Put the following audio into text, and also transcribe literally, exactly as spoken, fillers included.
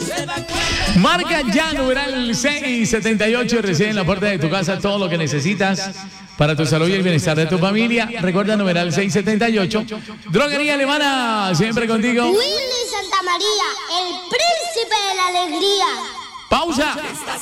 Marca ya numeral seis setenta y ocho y recibe en la puerta de tu casa todo lo que necesitas para tu salud y el bienestar de tu familia. Recuerda numeral seis setenta y ocho. Droguería Alemana, siempre contigo. Willy Santa María, el príncipe de la alegría. Pausa.